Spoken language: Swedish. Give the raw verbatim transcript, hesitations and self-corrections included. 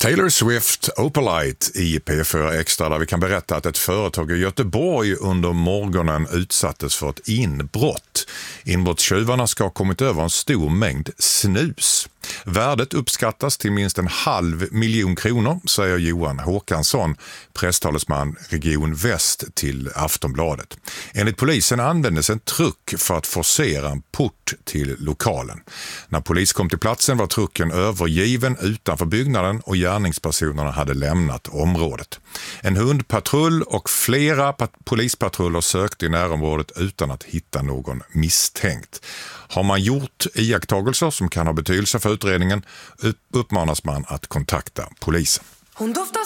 Taylor Swift Opalite i P fyra Extra, där vi kan berätta att ett företag i Göteborg under morgonen utsattes för ett inbrott. Inbrottstjuvarna ska ha kommit över en stor mängd snus. Värdet uppskattas till minst en halv miljon kronor, säger Johan Håkansson, presstalesman Region Väst till Aftonbladet. Enligt polisen användes en truck för att forcera en port till lokalen. När polis kom till platsen var trucken övergiven utanför byggnaden och gärningspersonerna hade lämnat området. En hundpatrull och flera pat- polispatruller sökte i närområdet utan att hitta någon misstänkt. Har man gjort iakttagelser som kan ha betydelse för utredningen uppmanas man att kontakta polisen. Hon doftar